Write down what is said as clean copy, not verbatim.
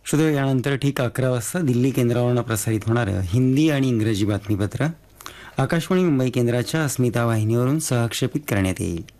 श्रोते, यानंतर ठीक 11 वाजता दिल्ली केंद्रावरून प्रसारित होणारं हिंदी आणि इंग्रजी बातमीपत्र आकाशवाणी मुंबई केंद्राच्या अस्मिता वाहिनीवरून सहक्षेपित करण्यात येईल.